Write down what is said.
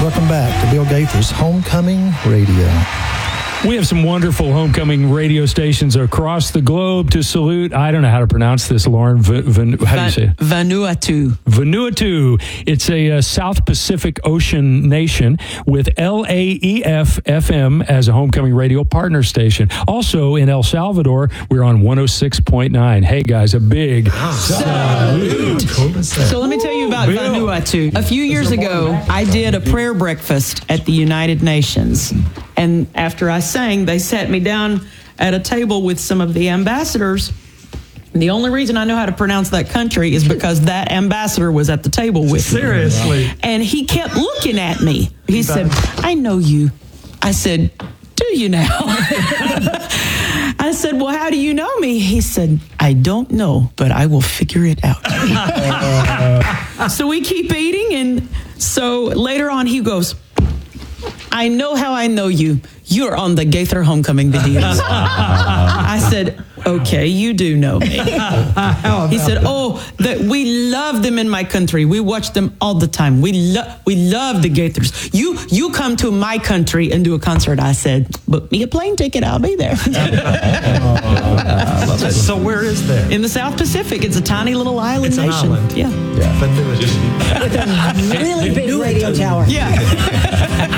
Welcome back to Bill Gaither's Homecoming Radio. We have some wonderful homecoming radio stations across the globe to salute. I don't know how to pronounce this, Lauren. How do you say it? Vanuatu. Vanuatu. It's a South Pacific Ocean nation with LAEF FM as a homecoming radio partner station. Also in El Salvador, we're on 106.9. Hey, guys, a big salute. So let me tell you about Vanuatu. A few years ago, I did a prayer breakfast at the United Nations. And after I sang, they sat me down at a table with some of the ambassadors. And the only reason I know how to pronounce that country is because that ambassador was at the table with me. Seriously? And he kept looking at me. He said, I know you. I said, do you now? I said, well, how do you know me? He said, I don't know, but I will figure it out. So we keep eating. And so later on, he goes, I know how I know you. You're on the Gaither Homecoming videos. I said, okay, you do know me. He said, that we love them in my country. We watch them all the time. We love the Gaithers. You come to my country and do a concert. I said, book me a plane ticket. I'll be there. So where is that? In the South Pacific. It's a tiny little island nation. It's an island. Yeah. Vanuatu. Really big radio tower. Yeah.